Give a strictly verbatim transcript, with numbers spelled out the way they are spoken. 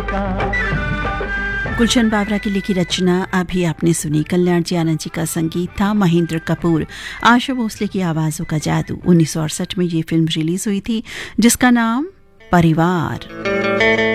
का। गुलशन बावरा की लिखी रचना अभी आपने सुनी। कल्याण जी आनंद जी का संगीत था। महेंद्र कपूर, आशा भोसले की आवाजों का जादू। उन्नीस सौ अड़सठ में ये फिल्म रिलीज हुई थी जिसका नाम परिवार।